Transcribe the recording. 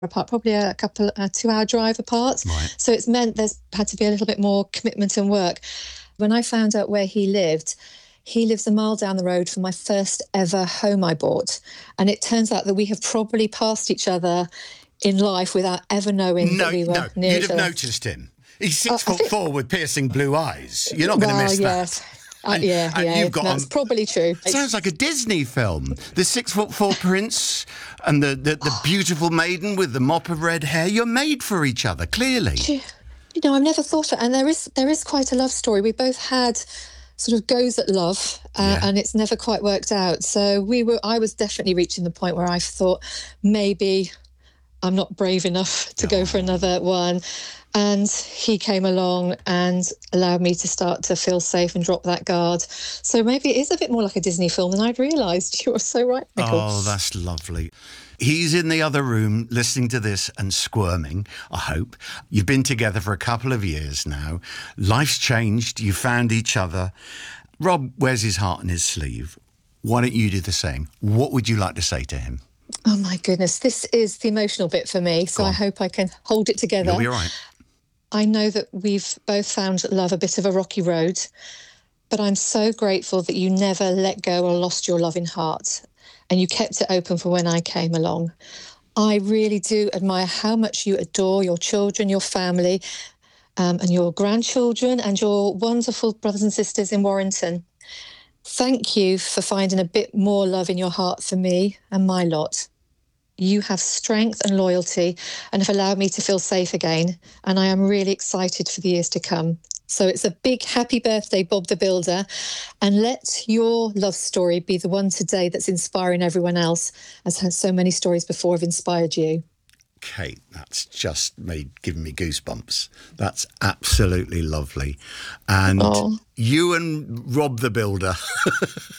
apart, probably a couple, 2-hour drive apart. Right. So it's meant there's had to be a little bit more commitment and work. When I found out where he lives a mile down the road from my first ever home I bought. And it turns out that we have probably passed each other in life without ever knowing that we were near you'd each have other. noticed him. He's 6'4" with piercing blue eyes. You're not going to miss yes. that. You've got that's probably true. Sounds like a Disney film. The 6'4" prince and the beautiful maiden with the mop of red hair. You're made for each other, clearly. You know, I've never thought of it. And there is quite a love story. We both had sort of goes at love, and it's never quite worked out. So I was definitely reaching the point where I thought maybe I'm not brave enough to go for another one. And he came along and allowed me to start to feel safe and drop that guard. So maybe it is a bit more like a Disney film than I'd realised. You were so right, Michael. Oh, that's lovely. He's in the other room listening to this and squirming, I hope. You've been together for a couple of years now. Life's changed. You found each other. Rob wears his heart on his sleeve. Why don't you do the same? What would you like to say to him? Oh, my goodness. This is the emotional bit for me, so I hope I can hold it together. You'll be all right. I know that we've both found love a bit of a rocky road, but I'm so grateful that you never let go or lost your loving heart, and you kept it open for when I came along. I really do admire how much you adore your children, your family, and your grandchildren and your wonderful brothers and sisters in Warrington. Thank you for finding a bit more love in your heart for me and my lot. You have strength and loyalty and have allowed me to feel safe again, and I am really excited for the years to come. So it's a big happy birthday, Bob the Builder, and let your love story be the one today that's inspiring everyone else, as so many stories before have inspired you. Kate, that's just giving me goosebumps. That's absolutely lovely. And you and Rob the Builder